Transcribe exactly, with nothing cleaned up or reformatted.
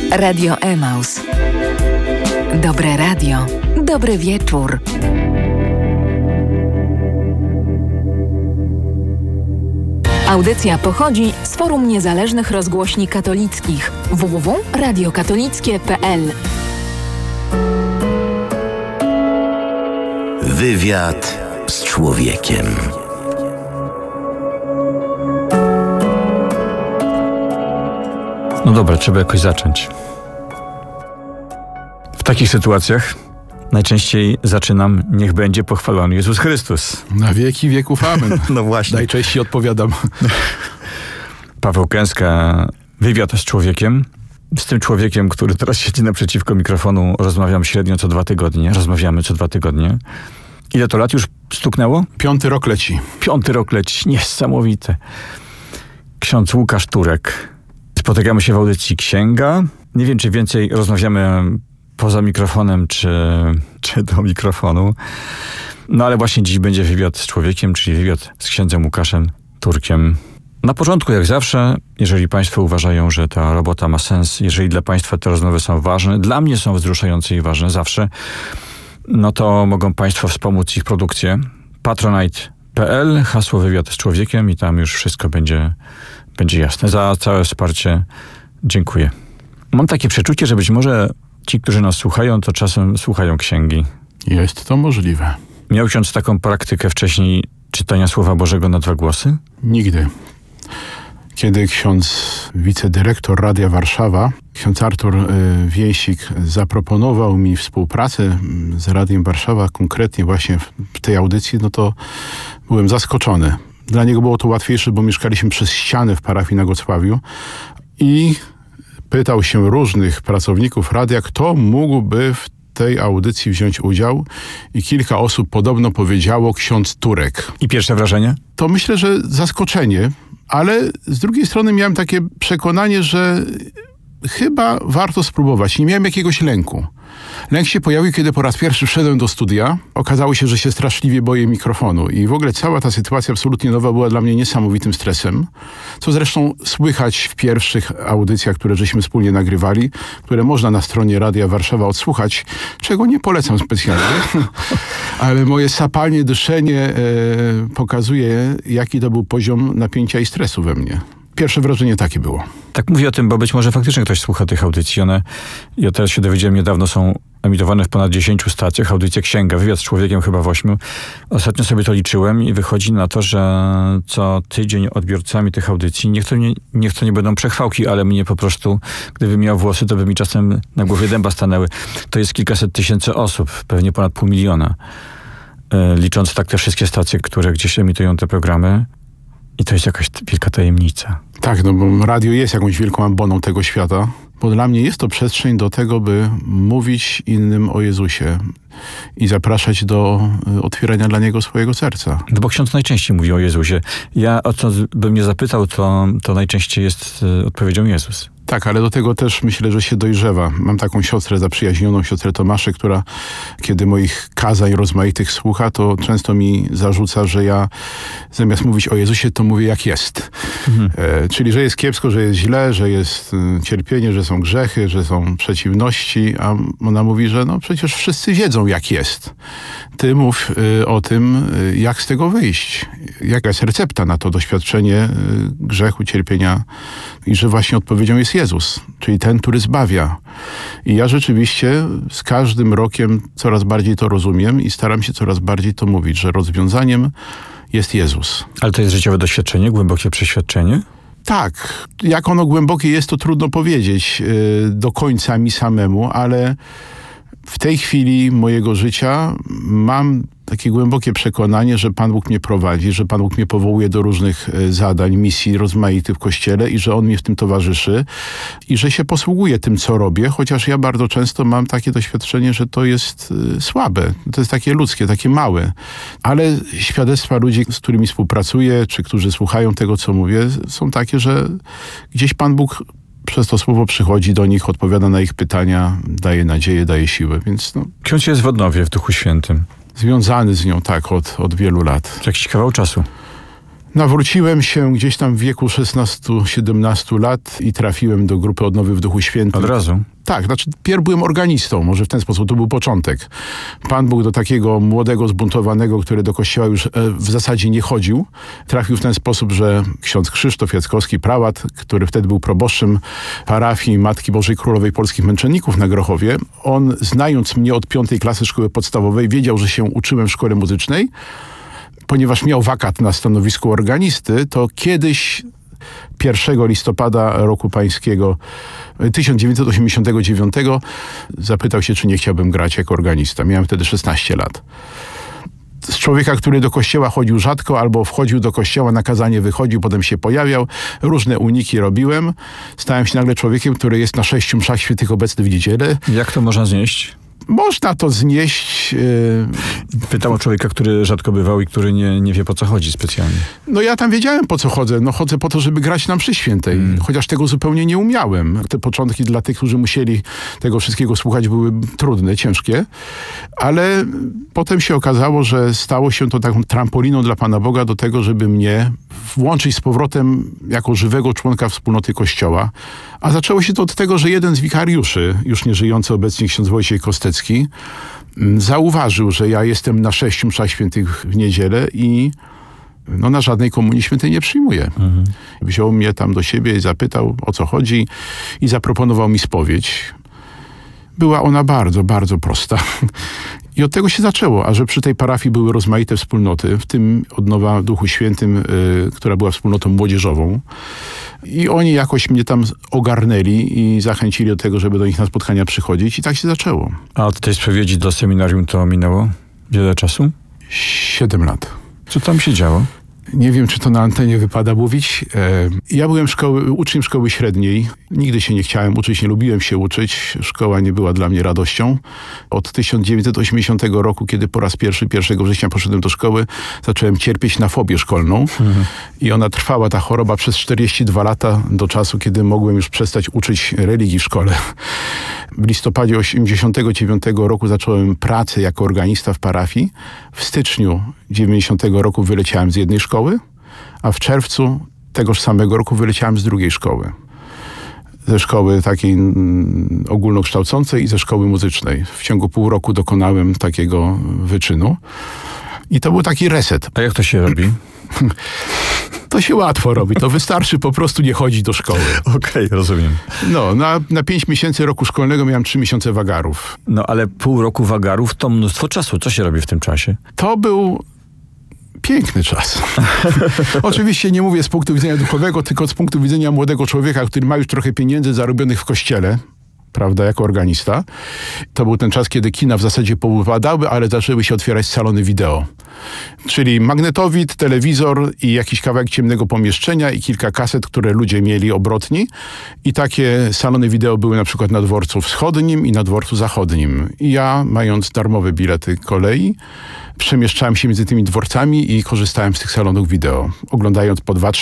Radio Emaus. Dobre radio, dobry wieczór. Audycja pochodzi z Forum Niezależnych Rozgłośni Katolickich w w w kropka radio katolickie kropka p l. Wywiad z człowiekiem. No dobra, trzeba jakoś zacząć. W takich sytuacjach najczęściej zaczynam: niech będzie pochwalony Jezus Chrystus. Na wieki wieków amen. No właśnie. Najczęściej odpowiadam. Paweł Kęska, wywiad z człowiekiem. Z tym człowiekiem, który teraz siedzi naprzeciwko mikrofonu, rozmawiam średnio co dwa tygodnie. Rozmawiamy co dwa tygodnie. Ile to lat już stuknęło? Piąty rok leci. Piąty rok leci. Niesamowite. Ksiądz Łukasz Turek. Spotykamy się w audycji Księga. Nie wiem, czy więcej rozmawiamy poza mikrofonem, czy, czy do mikrofonu. No ale właśnie dziś będzie wywiad z człowiekiem, czyli wywiad z księdzem Łukaszem Turkiem. Na początku, jak zawsze, jeżeli Państwo uważają, że ta robota ma sens, jeżeli dla Państwa te rozmowy są ważne, dla mnie są wzruszające i ważne zawsze, no to mogą Państwo wspomóc ich produkcję. patronite kropka p l, hasło wywiad z człowiekiem i tam już wszystko będzie, będzie jasne. Za całe wsparcie dziękuję. Mam takie przeczucie, że być może ci, którzy nas słuchają, to czasem słuchają księgi. Jest to możliwe. Miał ksiądz taką praktykę wcześniej czytania Słowa Bożego na dwa głosy? Nigdy. Kiedy ksiądz wicedyrektor Radia Warszawa, ksiądz Artur y, Wiejsik, zaproponował mi współpracę z Radiem Warszawa, konkretnie właśnie w, w tej audycji, no to byłem zaskoczony. Dla niego było to łatwiejsze, bo mieszkaliśmy przez ścianę w parafii na Gocławiu i pytał się różnych pracowników radia, kto mógłby w tej audycji wziąć udział, i kilka osób podobno powiedziało ksiądz Turek. I pierwsze wrażenie? To myślę, że zaskoczenie, ale z drugiej strony miałem takie przekonanie, że chyba warto spróbować. Nie miałem jakiegoś lęku. Lęk się pojawił, kiedy po raz pierwszy wszedłem do studia. Okazało się, że się straszliwie boję mikrofonu i w ogóle cała ta sytuacja absolutnie nowa była dla mnie niesamowitym stresem, co zresztą słychać w pierwszych audycjach, które żeśmy wspólnie nagrywali, które można na stronie Radia Warszawa odsłuchać, czego nie polecam specjalnie, ale moje sapanie, dyszenie e, pokazuje, jaki to był poziom napięcia i stresu we mnie. Pierwsze wrażenie takie było. Tak mówię o tym, bo być może faktycznie ktoś słucha tych audycji. One, ja teraz się dowiedziałem niedawno, są emitowane w ponad dziesięciu stacjach. Audycja Księga, wywiad z człowiekiem chyba w ośmiu. Ostatnio sobie to liczyłem i wychodzi na to, że co tydzień odbiorcami tych audycji, niech to nie, niech to nie będą przechwałki, ale mnie po prostu, gdybym miał włosy, to by mi czasem na głowie dęba stanęły. To jest kilkaset tysięcy osób, pewnie ponad pół miliona. Licząc tak te wszystkie stacje, które gdzieś emitują te programy. I to jest jakaś wielka tajemnica. Tak, no bo radio jest jakąś wielką amboną tego świata, bo dla mnie jest to przestrzeń do tego, by mówić innym o Jezusie i zapraszać do otwierania dla Niego swojego serca. No bo ksiądz najczęściej mówi o Jezusie. Ja, o co bym nie zapytał, to, to najczęściej jest odpowiedzią Jezus. Tak, ale do tego też myślę, że się dojrzewa. Mam taką siostrę zaprzyjaźnioną, siostrę Tomaszę, która kiedy moich kazań rozmaitych słucha, to często mi zarzuca, że ja zamiast mówić o Jezusie, to mówię jak jest. Mhm. E, czyli, że jest kiepsko, że jest źle, że jest y, cierpienie, że są grzechy, że są przeciwności, a ona mówi, że no przecież wszyscy wiedzą jak jest. Ty mów y, o tym, y, jak z tego wyjść. Jaka jest recepta na to doświadczenie y, grzechu, cierpienia i że właśnie odpowiedzią jest Jezus, czyli ten, który zbawia. I ja rzeczywiście z każdym rokiem coraz bardziej to rozumiem i staram się coraz bardziej to mówić, że rozwiązaniem jest Jezus. Ale to jest życiowe doświadczenie, głębokie przeświadczenie? Tak. Jak ono głębokie jest, to trudno powiedzieć yy, do końca mi samemu, ale w tej chwili mojego życia mam takie głębokie przekonanie, że Pan Bóg mnie prowadzi, że Pan Bóg mnie powołuje do różnych zadań, misji rozmaitych w Kościele i że On mi w tym towarzyszy i że się posługuje tym, co robię, chociaż ja bardzo często mam takie doświadczenie, że to jest słabe, to jest takie ludzkie, takie małe. Ale świadectwa ludzi, z którymi współpracuję, czy którzy słuchają tego, co mówię, są takie, że gdzieś Pan Bóg przez to słowo przychodzi do nich, odpowiada na ich pytania, daje nadzieję, daje siłę, więc no. Ksiądz jest w odnowie w Duchu Świętym. Związany z nią, tak, od, od wielu lat. Jakiś kawał czasu. Nawróciłem się gdzieś tam w wieku szesnastu siedemnastu lat i trafiłem do grupy Odnowy w Duchu Świętym. Od razu? Tak, znaczy pierw byłem organistą, może w ten sposób, to był początek. Pan Bóg do takiego młodego, zbuntowanego, który do kościoła już w zasadzie nie chodził, trafił w ten sposób, że ksiądz Krzysztof Jackowski, prałat, który wtedy był proboszczem parafii Matki Bożej Królowej Polskich Męczenników na Grochowie, on, znając mnie od piątej klasy szkoły podstawowej, wiedział, że się uczyłem w szkole muzycznej. Ponieważ miał wakat na stanowisku organisty, to kiedyś pierwszego listopada roku pańskiego tysiąc dziewięćset osiemdziesiątego dziewiątego zapytał się, czy nie chciałbym grać jako organista. Miałem wtedy szesnaście lat. Z człowieka, który do kościoła chodził rzadko, albo wchodził do kościoła, na kazanie wychodził, potem się pojawiał. Różne uniki robiłem. Stałem się nagle człowiekiem, który jest na sześciu mszach świętych obecny w niedzielę. Jak to można znieść? Można to znieść. Yy... Pytam o człowieka, który rzadko bywał i który nie, nie wie, po co chodzi specjalnie. No ja tam wiedziałem, po co chodzę. No chodzę po to, żeby grać na mszy świętej. Hmm. Chociaż tego zupełnie nie umiałem. Te początki dla tych, którzy musieli tego wszystkiego słuchać, były trudne, ciężkie. Ale potem się okazało, że stało się to taką trampoliną dla Pana Boga do tego, żeby mnie włączyć z powrotem jako żywego członka wspólnoty Kościoła. A zaczęło się to od tego, że jeden z wikariuszy, już nie żyjący obecnie ksiądz Wojciech Kostecki, zauważył, że ja jestem na sześciu mszach świętych w niedzielę i no, na żadnej komunii świętej nie przyjmuję. Mhm. Wziął mnie tam do siebie i zapytał, o co chodzi, i zaproponował mi spowiedź. Była ona bardzo, bardzo prosta. I od tego się zaczęło, a że przy tej parafii były rozmaite wspólnoty, w tym Odnowa w Duchu Świętym, y, która była wspólnotą młodzieżową. I oni jakoś mnie tam ogarnęli i zachęcili do tego, żeby do nich na spotkania przychodzić, i tak się zaczęło. A od tej spowiedzi do seminarium to minęło wiele czasu? Siedem lat. Co tam się działo? Nie wiem, czy to na antenie wypada mówić. Ja byłem szkoły, uczniem szkoły średniej. Nigdy się nie chciałem uczyć, nie lubiłem się uczyć. Szkoła nie była dla mnie radością. Od tysiąc dziewięćset osiemdziesiątego roku, kiedy po raz pierwszy, pierwszego września poszedłem do szkoły, zacząłem cierpieć na fobię szkolną. Mhm. I ona trwała, ta choroba, przez czterdzieści dwa lata, do czasu, kiedy mogłem już przestać uczyć religii w szkole. W listopadzie osiemdziesiątego dziewiątego roku zacząłem pracę jako organista w parafii. W styczniu dziewięćdziesiątego roku wyleciałem z jednej szkoły, a w czerwcu tegoż samego roku wyleciałem z drugiej szkoły. Ze szkoły takiej mm, ogólnokształcącej i ze szkoły muzycznej. W ciągu pół roku dokonałem takiego wyczynu. I to był taki reset. A jak to się robi? To się łatwo robi. To wystarczy po prostu nie chodzić do szkoły. Okej, okay, rozumiem. No, na, na pięć miesięcy roku szkolnego miałem trzy miesiące wagarów. No, ale pół roku wagarów to mnóstwo czasu. Co się robi w tym czasie? To był piękny czas. Oczywiście nie mówię z punktu widzenia duchowego, tylko z punktu widzenia młodego człowieka, który ma już trochę pieniędzy zarobionych w kościele, prawda, jako organista. To był ten czas, kiedy kina w zasadzie poupadały, ale zaczęły się otwierać salony wideo. Czyli magnetowid, telewizor i jakiś kawałek ciemnego pomieszczenia i kilka kaset, które ludzie mieli obrotni. I takie salony wideo były na przykład na dworcu wschodnim i na dworcu zachodnim. I ja, mając darmowe bilety kolei, przemieszczałem się między tymi dworcami i korzystałem z tych salonów wideo, oglądając po dwa